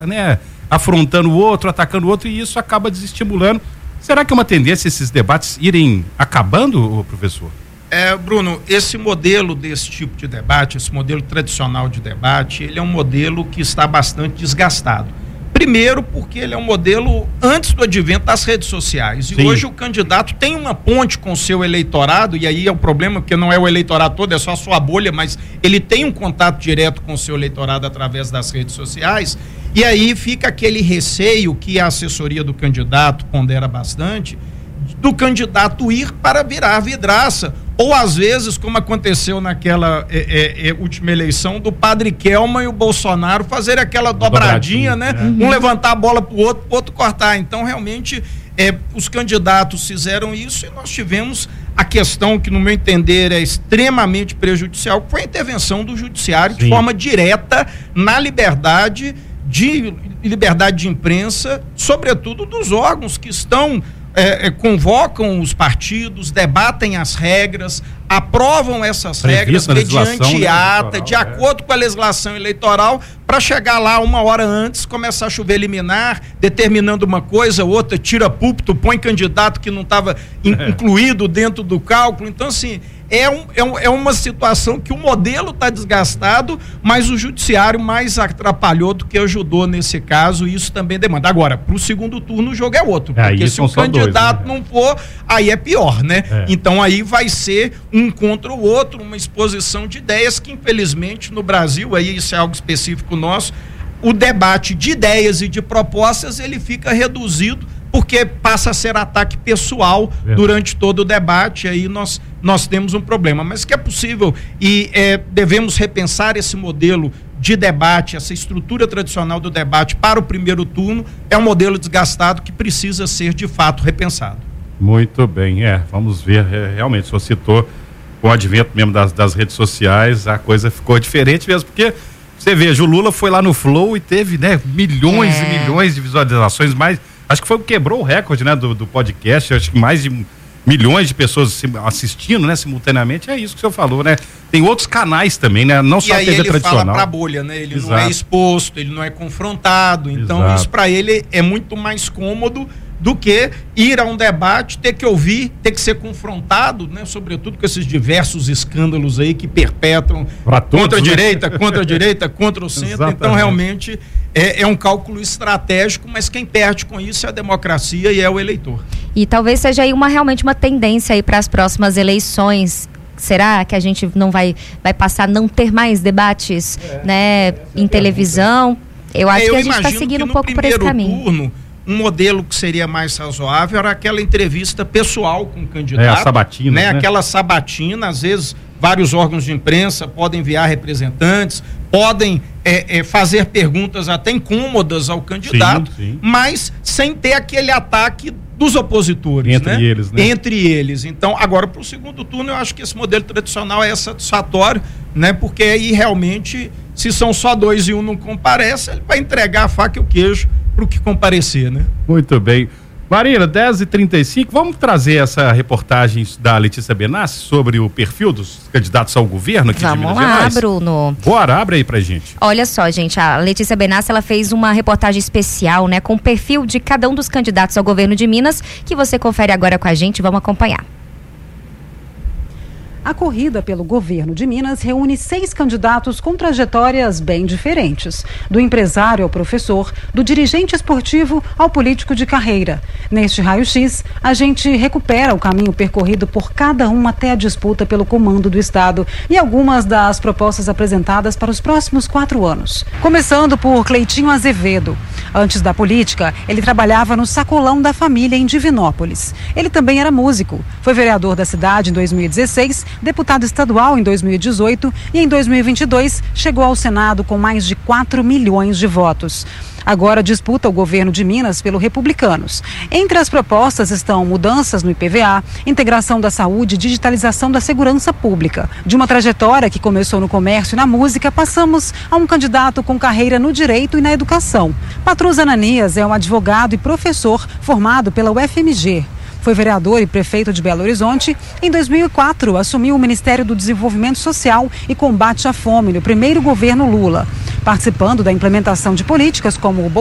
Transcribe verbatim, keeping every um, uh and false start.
né, afrontando o outro, atacando o outro, e isso acaba desestimulando. Será que é uma tendência esses debates irem acabando, professor? É, Bruno, esse modelo desse tipo de debate, esse modelo tradicional de debate, ele é um modelo que está bastante desgastado. Primeiro, porque ele é um modelo antes do advento das redes sociais. E Sim. hoje o candidato tem uma ponte com o seu eleitorado, e aí é o problema, porque não é o eleitorado todo, é só a sua bolha, mas ele tem um contato direto com o seu eleitorado através das redes sociais. E aí fica aquele receio que a assessoria do candidato pondera bastante, do candidato ir para virar vidraça. Ou às vezes, como aconteceu naquela é, é, última eleição, do Padre Kelman e o Bolsonaro fazer aquela dobradinha, né? Uhum. Um levantar a bola para o outro, o outro cortar. Então, realmente, é, os candidatos fizeram isso e nós tivemos a questão que, no meu entender, é extremamente prejudicial, que foi a intervenção do judiciário Sim. de forma direta na liberdade de liberdade de imprensa, sobretudo dos órgãos que estão É, é, convocam os partidos, debatem as regras, aprovam essas regras mediante ata, de acordo é. com a legislação eleitoral, para chegar lá uma hora antes, começar a chover liminar, determinando uma coisa, outra, tira púlpito, põe candidato que não estava in, é. incluído dentro do cálculo. Então, assim, é, um, é, um, é uma situação que o modelo está desgastado, mas o judiciário mais atrapalhou do que ajudou nesse caso, e isso também demanda. Agora, para o segundo turno o jogo é outro, é, porque se o candidato dois, né? não for, aí é pior, né? É. Então aí vai ser um contra o outro, uma exposição de ideias que, infelizmente, no Brasil, aí isso é algo específico nosso, o debate de ideias e de propostas, ele fica reduzido, porque passa a ser ataque pessoal Verdade. durante todo o debate, aí nós, nós temos um problema. Mas que é possível e é, devemos repensar esse modelo de debate, essa estrutura tradicional do debate para o primeiro turno, é um modelo desgastado que precisa ser, de fato, repensado. Muito bem, é, vamos ver, é, realmente, o senhor citou, com o advento mesmo das, das redes sociais, a coisa ficou diferente mesmo, porque você veja, o Lula foi lá no Flow e teve, né, milhões é. e milhões de visualizações, mais, acho que foi, quebrou o recorde, né, do, do podcast, acho que mais de milhões de pessoas assistindo, né, simultaneamente, é isso que o senhor falou, né? Tem outros canais também, né? Não só a T V tradicional. E aí ele fala pra bolha, né? Ele Exato. não é exposto, ele não é confrontado, então Exato. isso para ele é muito mais cômodo do que ir a um debate, ter que ouvir, ter que ser confrontado, né? Sobretudo com esses diversos escândalos aí que perpetram pra contra todos, a direita, né? contra a direita, contra o centro. Exatamente. Então, realmente, é, é um cálculo estratégico, mas quem perde com isso é a democracia e é o eleitor. E talvez seja aí uma, realmente uma tendência aí para as próximas eleições. Será que a gente não vai, vai passar a não ter mais debates é, né, é, em televisão? Eu acho é, eu que a gente está seguindo um pouco por esse caminho. Turno, um modelo que seria mais razoável era aquela entrevista pessoal com o candidato. É, a sabatina. Né? né? Aquela sabatina, às vezes vários órgãos de imprensa podem enviar representantes, podem é, é, fazer perguntas até incômodas ao candidato, sim, sim. mas sem ter aquele ataque dos opositores. Entre né? eles, né? Entre eles. Então, agora, para o segundo turno, eu acho que esse modelo tradicional é satisfatório, né? Porque aí realmente, se são só dois e um não comparece, ele vai entregar a faca e o queijo para o que comparecer, né? Muito bem. Marina, dez e trinta e cinco, vamos trazer essa reportagem da Letícia Benassi sobre o perfil dos candidatos ao governo aqui vamos de Minas lá, Gerais? Bruno. Bora, abre aí pra gente. Olha só, gente, a Letícia Benassi, ela fez uma reportagem especial, né, com o perfil de cada um dos candidatos ao governo de Minas, que você confere agora com a gente, vamos acompanhar. A corrida pelo governo de Minas reúne seis candidatos com trajetórias bem diferentes, do empresário ao professor, do dirigente esportivo ao político de carreira. Neste raio-x, a gente recupera o caminho percorrido por cada um até a disputa pelo comando do Estado e algumas das propostas apresentadas para os próximos quatro anos. Começando por Cleitinho Azevedo. Antes da política, ele trabalhava no sacolão da família em Divinópolis. Ele também era músico, foi vereador da cidade em dois mil e dezesseis, deputado estadual em dois mil e dezoito e em dois mil e vinte e dois chegou ao Senado com mais de quatro milhões de votos. Agora disputa o governo de Minas pelo Republicanos. Entre as propostas estão mudanças no I P V A, integração da saúde e digitalização da segurança pública. De uma trajetória que começou no comércio e na música, passamos a um candidato com carreira no direito e na educação. Patrus Ananias é um advogado e professor formado pela U F M G. Foi vereador e prefeito de Belo Horizonte. Em dois mil e quatro, assumiu o Ministério do Desenvolvimento Social e Combate à Fome no primeiro governo Lula. participando da implementação de políticas como o